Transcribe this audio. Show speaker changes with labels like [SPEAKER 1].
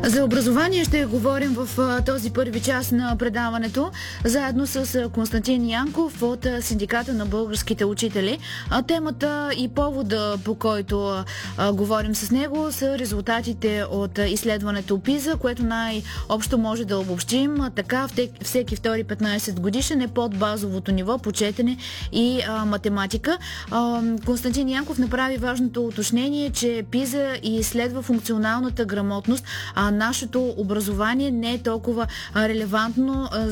[SPEAKER 1] За образование ще говорим в този първи час на предаването, заедно с Константин Янков от Синдиката на българските учители. Темата и повода, по който говорим с него, са резултатите от изследването ПИЗА, което най-общо може да обобщим. Така всеки втори 15 годишен е под базовото ниво по четене и математика. Константин Янков направи важното уточнение, че ПИЗА изследва функционалната грамотност, а нашето образование не е толкова релевантно